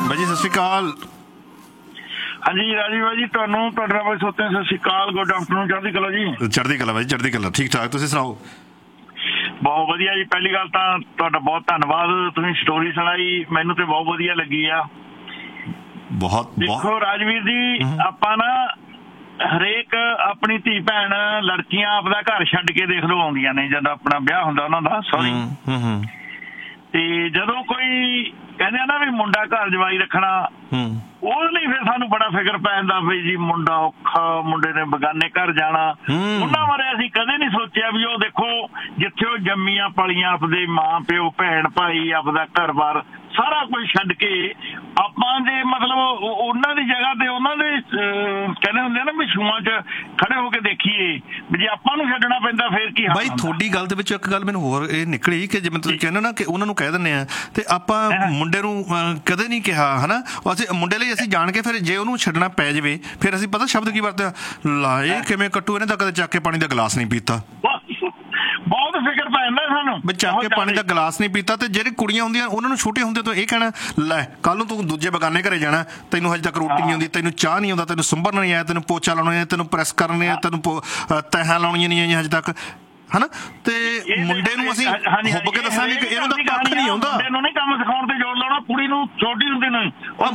ਬਾਈ ਜੀ ਸਤਿ ਸ਼੍ਰੀ ਅਕਾਲ। ਹਾਂਜੀ ਰਾਜੀਵ ਭਾਈ ਜੀ, ਤੁਹਾਨੂੰ ਤੁਹਾਡਾ ਬਾਈ ਸੋਤੇ ਸਤਿ ਸ਼੍ਰੀ ਅਕਾਲ, ਗੁੱਡ ਆਫਟਰਨੂਨ, ਚੜ੍ਹਦੀ ਕਲਾ ਜੀ। ਚੜ੍ਹਦੀ ਕਲਾ ਬਾਈ, ਚੜ੍ਹਦੀ ਕਲਾ, ਠੀਕ ਠਾਕ, ਤੁਸੀਂ ਸੁਣਾਓ? ਬਹੁਤ ਵਧੀਆ ਜੀ। ਪਹਿਲੀ ਗੱਲ ਤਾਂ ਤੁਹਾਡਾ ਬਹੁਤ ਧੰਨਵਾਦ, ਤੁਸੀਂ ਸਟੋਰੀ ਸੁਣਾਈ, ਮੈਨੂੰ ਤੇ ਬਹੁਤ ਵਧੀਆ ਲੱਗੀ ਆ। ਬਹੁਤ ਦੇਖੋ ਰਾਜਵੀਰ ਜੀ, ਆਪਾਂ ਨਾ ਹਰੇਕ ਆਪਣੀ ਧੀ ਭੈਣ ਲੜਕੀਆਂ ਆਪਦਾ ਘਰ ਛੱਡ ਕੇ ਦੇਖ ਲਓ ਆਉਂਦੀਆਂ ਨੇ ਜਦੋਂ ਆਪਣਾ ਵਿਆਹ ਹੁੰਦਾ ਉਹਨਾਂ ਦਾ, ਸੌਰੀ। ਤੇ ਜਦੋਂ ਕੋਈ ਕਹਿੰਦੇ ਆ ਨਾ ਵੀ ਮੁੰਡਾ ਘਰ ਜਵਾਈ ਰੱਖਣਾ, ਉਹਦੇ ਲਈ ਫਿਰ ਸਾਨੂੰ ਬੜਾ ਫਿਕਰ ਪੈ ਜਾਂਦਾ ਬਈ ਜੀ ਮੁੰਡਾ ਔਖਾ, ਮੁੰਡੇ ਨੇ ਬਗਾਨੇ ਘਰ ਜਾਣਾ। ਉਹਨਾਂ ਬਾਰੇ ਅਸੀਂ ਕਦੇ ਨਹੀਂ ਸੋਚਿਆ ਵੀ ਉਹ ਦੇਖੋ ਜਿੱਥੇ ਉਹ ਜੰਮੀਆਂ ਪਲੀਆਂ, ਆਪਦੇ ਮਾਂ ਪਿਓ ਭੈਣ ਭਾਈ, ਆਪਦਾ ਘਰ-ਬਾਰ ਸਾਰਾ ਕੁਝ ਛੱਡ ਕੇ ਆਪਾਂ ਜੇ ਮਤਲਬ ਉਹਨਾਂ ਦੀ ਜਗ੍ਹਾ ਤੇ ਉਹਨਾਂ ਦੇ ਕਹਿੰਦੇ ਹੁੰਦੇ ਨਾ ਵੀ ਛੂਆਂ 'ਚ ਖੜੇ ਹੋ ਕੇ ਦੇਖੀਏ ਵੀ ਜੇ ਆਪਾਂ ਨੂੰ ਛੱਡਣਾ ਪੈਂਦਾ ਫਿਰ ਕੀ। ਬਾਈ ਤੁਹਾਡੀ ਗੱਲ ਦੇ ਵਿੱਚ ਇੱਕ ਗੱਲ ਮੈਨੂੰ ਹੋਰ ਇਹ ਨਿਕਲੀ ਕਿ ਜਿਵੇਂ ਤੁਸੀਂ ਕਹਿੰਦੇ ਨਾ ਕਿ ਉਹਨਾਂ ਨੂੰ ਕਹਿ ਦਿੰਦੇ ਆ ਤੇ ਆਪਾਂ ਮੁੰਡੇ ਨੂੰ ਕਦੇ ਨਹੀਂ ਕਿਹਾ ਹਨਾ, ਅਸੀਂ ਮੁੰਡੇ ਲਈ ਅਸੀਂ ਜਾਣ ਕੇ ਫਿਰ ਜੇ ਉਹਨੂੰ ਛੱਡਣਾ ਪੈ ਜਾਵੇ ਫਿਰ ਅਸੀਂ ਪਤਾ ਸ਼ਬਦ ਕੀ ਵਰਤਿਆ, ਲਾਏ ਕਿਵੇਂ ਕੱਟੂ, ਇਹਨੇ ਤਾਂ ਕਦੇ ਚੱਕ ਕੇ ਪਾਣੀ ਦਾ ਗਲਾਸ ਨਹੀਂ ਪੀਤਾ। ਬਹੁਤ ਫਿਕਰ ਪੈ ਜਾਂਦਾ ਸਾਨੂੰ ਵੀ ਚੱਕ ਕੇ ਪਾਣੀ ਦਾ ਗਲਾਸ ਨਹੀਂ ਪੀਤਾ। ਤੇ ਜਿਹੜੀ ਕੁੜੀਆਂ ਹੁੰਦੀਆਂ ਉਹਨਾਂ ਨੂੰ ਛੋਟੇ ਹੁੰਦੇ ਤੋਂ ਇਹ ਕਹਿਣਾ, ਲੈ ਕੱਲ ਨੂੰ ਤੂੰ ਦੂਜੇ ਬਗਾਨੇ ਘਰੇ ਜਾਣਾ, ਤੈਨੂੰ ਹਜੇ ਤੱਕ ਰੋਟੀ ਨਹੀਂ ਆਉਂਦੀ, ਤੈਨੂੰ ਚਾਹ ਨਹੀਂ ਆਉਂਦਾ, ਤੈਨੂੰ ਸੁੰਬਰਨਾ ਨਹੀਂ ਆਇਆ, ਤੈਨੂੰ ਪੋਚਾ ਲਾਉਣਾ ਨਹੀਂ ਆਇਆ, ਤੈਨੂੰ ਪ੍ਰੈਸ ਕਰਨਾ ਨਹੀਂ ਆਇਆ, ਤੈਨੂੰ ਤਹਿਾਂ ਲਾਉਣੀਆਂ ਨਹੀਂ ਆਈਆਂ ਹਜੇ ਤੱਕ, ਹਨਾ। ਤੇ ਮੁੰਡੇ ਨੂੰ ਅਸੀਂ ਹੁੱਬ ਕੇ ਦੱਸਾਂਗੇ ਕਿ ਇਹਨੂੰ ਤਾਂ ਕੱਖ ਨਹੀਂ ਆਉਂਦਾ। ਮੁੰਡੇ ਨੂੰ ਨਹੀਂ ਕੰਮ ਸਿਖਾਉਣ ਤੇ ਜ਼ੋਰ ਲਾਉਣਾ, ਕੁੜੀ ਨੂੰ ਛੋਟੀ ਹੁੰਦੀ ਨੂੰ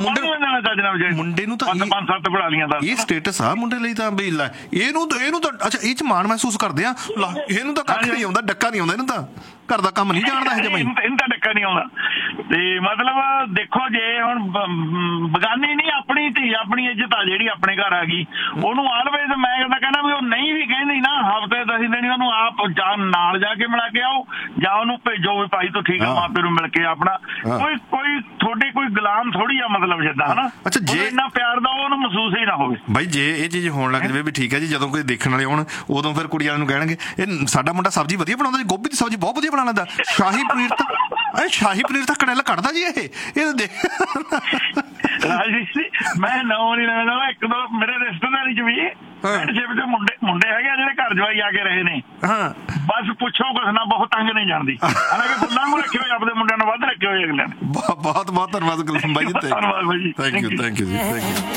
ਮੁੰਡੇ ਨੂੰ ਤਾਂ 5-7 ਪੜਾ ਲੀਆਂ ਦਾ ਇਹ ਸਟੇਟਸ ਆ ਮੁੰਡੇ ਲਈ ਤਾਂ ਵੀ ਲੈ ਇਹਨੂੰ ਤਾਂ ਅੱਛਾ ਇਹ 'ਚ ਮਾਣ ਮਹਿਸੂਸ ਕਰਦੇ ਆ, ਇਹਨੂੰ ਤਾਂ ਕੱਖ ਨਹੀਂ ਆਉਂਦਾ, ਡੱਕਾ ਨਹੀਂ ਆਉਂਦਾ, ਇਹਨੂੰ ਤਾਂ ਘਰ ਦਾ ਕੰਮ ਨਹੀਂ ਜਾਣਦਾ ਹਜੇ ਬਾਈ, ਇਹਨੂੰ ਤਾਂ ਡੱਕਾ ਨਹੀਂ ਆਉਂਦਾ। ਤੇ ਮਤਲਬ ਦੇਖੋ ਜੇ ਹੁਣ ਬਗਾਨੀ ਨਹੀਂ, ਆਪਣੀ ਧੀ ਆਪਣੀ ਇੱਜ਼ਤ ਆ ਜਿਹੜੀ ਆਪਣੇ ਘਰ ਆ ਗਈ, ਉਹਨੂੰ ਆਲਵੇਜ਼ ਮੈਂ ਕਹਿੰਦਾ ਵੀ ਉਹ ਨਹੀਂ ਵੀ ਕਹਿੰਦੀ ਨਾ ਹਫ਼ਤੇ 10 ਦਿਨ ਉਹਨੂੰ ਆਪ ਜਾਂ ਨਾਲ ਜਾ ਕੇ ਮਿਲਾ ਕੇ ਆਓ ਜਾਂ ਉਹਨੂੰ ਭੇਜੋ ਵੀ ਭਾਈ ਤੂੰ ਠੀਕ ਹੈ ਮਾਪੇ ਨੂੰ ਮਿਲ ਕੇ ਆਪਣਾ ਕੋਈ ਤੁਹਾਡੀ ਕੋਈ ਗੁਲਾਮ ਥੋੜੀ ਆ ਮਤਲਬ ਜਿੱਦਾਂ ਹਨਾ। ਅੱਛਾ ਜੇ ਇੰਨਾ ਪਿਆਰ ਦਾ ਉਹਨੂੰ ਮਹਿਸੂਸ ਹੀ ਨਾ ਹੋਵੇ ਬਾਈ, ਜੇ ਇਹ ਚੀਜ਼ ਹੋਣ ਲੱਗ ਜਾਵੇ ਵੀ ਠੀਕ ਹੈ ਜੀ, ਜਦੋਂ ਕੋਈ ਦੇਖਣ ਵਾਲੇ ਆਉਣ ਉਦੋਂ ਫਿਰ ਕੁੜੀ ਵਾਲਿਆਂ ਨੂੰ ਕਹਿਣਗੇ ਇਹ ਸਾਡਾ ਮੁੰਡਾ ਸਬਜ਼ੀ ਵਧੀਆ ਬਣਾਉਂਦਾ ਜੀ, ਗੋਭੀ ਦੀ ਸਬਜ਼ੀ ਬਹੁਤ ਵਧੀਆ ਬਣਾ ਲੈਂਦਾ, ਸ਼ਾਹੀ ਪਨੀਰ ਤਾਂ ਕੜੈਲ ਕੱਢਦਾ ਜੀ ਇਹ ਦੇਖ। ਮੈਂ ਨਾਂ ਨਹੀਂ ਲੈਣਾ, ਇੱਕ ਦੋ ਮੇਰੇ ਰਿਸ਼ਤੇਦਾਰੀ 'ਚ ਵੀ ਮੁੰਡੇ ਹੈਗੇ ਆ ਜਿਹੜੇ ਘਰ ਜਵਾਈ ਆ ਕੇ ਰਹੇ ਨੇ, ਬਸ ਪੁੱਛੋ ਕੁਛ ਨਾ, ਬਹੁਤ ਤੰਗ ਨਹੀਂ ਜਾਣਦੀ, ਹਾਲਾਂਕਿ ਫੁੱਲਾਂ ਨੂੰ ਰੱਖੇ ਹੋਏ ਆਪਣੇ ਮੁੰਡਿਆਂ ਨੂੰ ਵੱਧ ਰੱਖੇ ਹੋਏ ਅਗਲੇ ਨੇ। ਬਹੁਤ ਬਹੁਤ ਧੰਨਵਾਦ ਗੁਲਸ਼ਨ ਬਾਈ ਜੀ, ਧੰਨਵਾਦ ਬਾਈ ਜੀ, ਥੈਂਕ ਯੂ ਜੀ।